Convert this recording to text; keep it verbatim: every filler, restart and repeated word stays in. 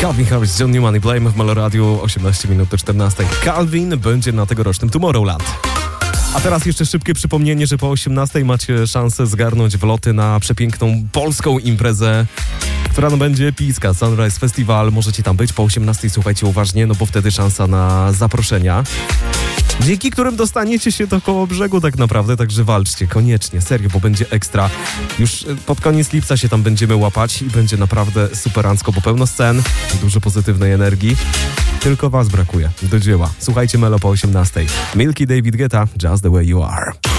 Calvin Harris, John Newman i Blame w Meloradiu, osiemnaście minut do czternastej. Calvin będzie na tegorocznym Tomorrowland. A teraz jeszcze szybkie przypomnienie, że po osiemnastej macie szansę zgarnąć wloty na przepiękną polską imprezę, która no będzie epicka. Sunrise Festival, możecie tam być po osiemnastej, słuchajcie uważnie, no bo wtedy szansa na zaproszenia, dzięki którym dostaniecie się do koło brzegu tak naprawdę, także walczcie, koniecznie, serio, bo będzie ekstra. Już pod koniec lipca się tam będziemy łapać i będzie naprawdę superancko, bo pełno scen, dużo pozytywnej energii. Tylko was brakuje. Do dzieła. Słuchajcie Melo po osiemnastej. Milky, David Guetta, Just the Way You Are.